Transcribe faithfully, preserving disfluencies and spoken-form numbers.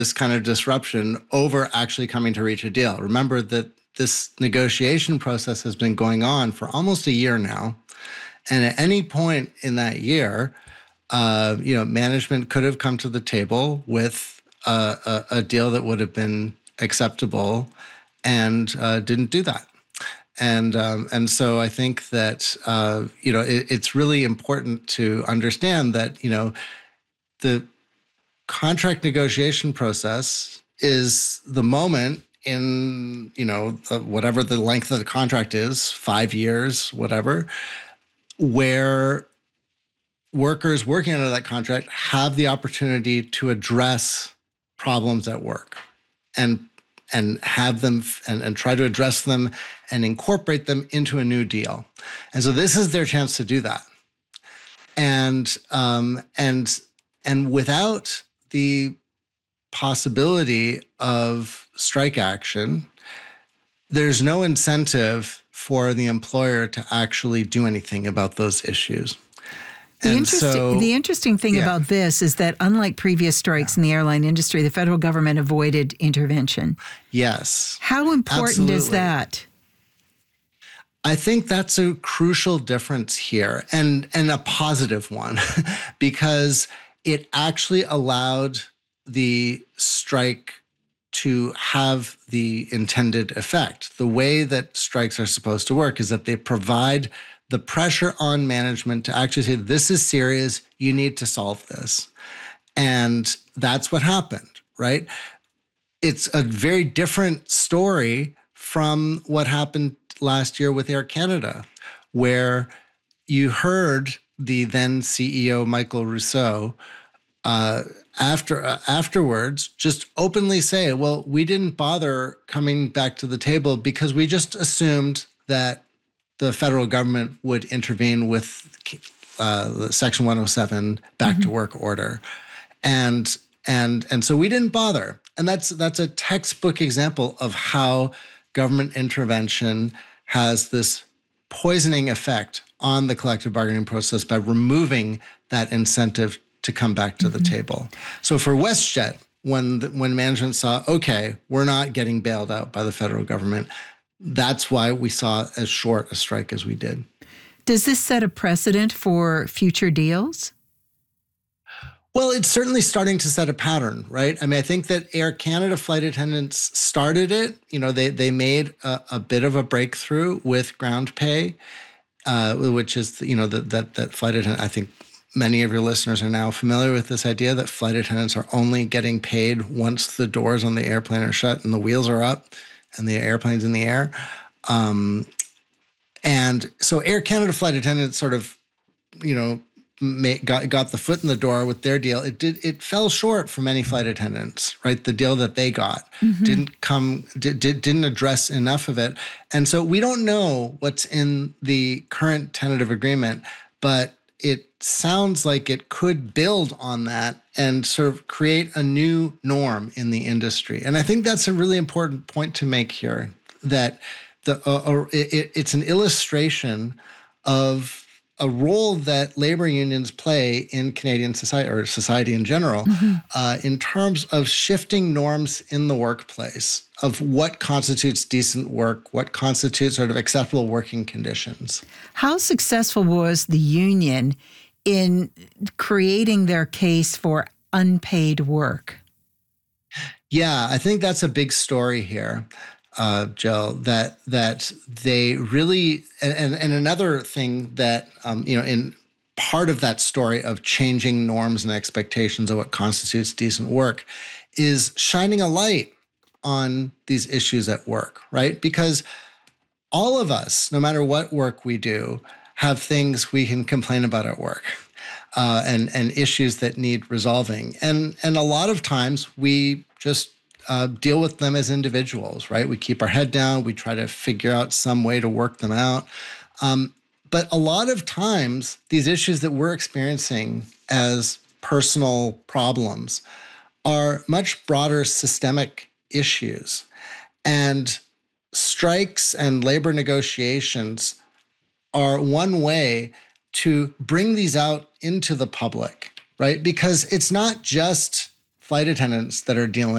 this kind of disruption over actually coming to reach a deal. Remember that this negotiation process has been going on for almost a year now. And at any point in that year, uh, you know, management could have come to the table with a, a, a deal that would have been acceptable, and uh, didn't do that. And um, and so I think that uh, you know it, it's really important to understand that you know the contract negotiation process is the moment in you know uh, whatever the length of the contract is, five years, whatever, where workers working under that contract have the opportunity to address problems at work and and have them and, and try to address them and incorporate them into a new deal. And so this is their chance to do that. And um, and and without the possibility of strike action, there's no incentive for the employer to actually do anything about those issues. The And interesting, so, the interesting thing yeah. about this is that unlike previous strikes in the airline industry, the federal government avoided intervention. yes, How important is absolutely. that? I think that's a crucial difference here, and and a positive one, because it actually allowed the strike to have the intended effect. The way that strikes are supposed to work is that they provide the pressure on management to actually say, this is serious, you need to solve this. And that's what happened, right? It's a very different story from what happened last year with Air Canada, where you heard the then C E O, Michael Rousseau, uh, after uh, afterwards just openly say, well, we didn't bother coming back to the table because we just assumed that the federal government would intervene with uh, the Section one oh seven back mm-hmm. to work order. And and and so we didn't bother. And that's that's a textbook example of how government intervention has this poisoning effect on the collective bargaining process by removing that incentive to come back to mm-hmm. the table. So for WestJet, when the, when management saw, okay, we're not getting bailed out by the federal government, that's why we saw as short a strike as we did. Does this set a precedent for future deals? Well, it's certainly starting to set a pattern, right? I mean, I think that Air Canada flight attendants started it. You know, they they made a, a bit of a breakthrough with ground pay, uh, which is, you know, that that that flight attendant. I think many of your listeners are now familiar with this idea that flight attendants are only getting paid once the doors on the airplane are shut and the wheels are up and the airplane's in the air. Um, and so Air Canada flight attendants sort of, you know, May, got got the foot in the door with their deal. It did it fell short for many flight attendants, right? The deal that they got mm-hmm. didn't come did, did didn't address enough of it, and so we don't know what's in the current tentative agreement, but it sounds like it could build on that and sort of create a new norm in the industry. And I think that's a really important point to make here. That the uh, uh, it, it's an illustration of a role that labor unions play in Canadian society, or society in general, mm-hmm. uh, in terms of shifting norms in the workplace of what constitutes decent work, what constitutes sort of acceptable working conditions. How successful was the union in creating their case for unpaid work? Yeah, I think that's a big story here. Uh, Jill, that that they really, and, and another thing that, um, you know, in part of that story of changing norms and expectations of what constitutes decent work is shining a light on these issues at work, right? Because all of us, no matter what work we do, have things we can complain about at work. Uh, and and issues that need resolving. And, and a lot of times we just Uh, deal with them as individuals, right? We keep our head down. We try to figure out some way to work them out. Um, but a lot of times, these issues that we're experiencing as personal problems are much broader systemic issues. And strikes and labor negotiations are one way to bring these out into the public, right? Because it's not just flight attendants that are dealing